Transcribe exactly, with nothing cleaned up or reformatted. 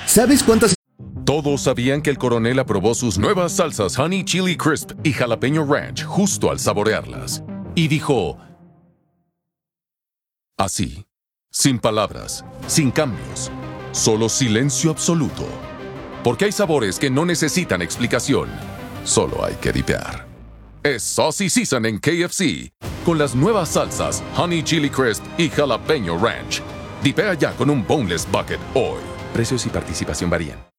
¿Sabes cuántas... Todos sabían que el coronel aprobó sus nuevas salsas Honey Chili Crisp y Jalapeño Ranch justo al saborearlas. Y dijo... así, sin palabras, sin cambios, solo silencio absoluto. Porque hay sabores que no necesitan explicación, solo hay que dipear. Es Saucy Season en K F C, con las nuevas salsas Honey Chili Crisp y Jalapeño Ranch. Dipea ya con un Boneless Bucket hoy. Precios y participación varían.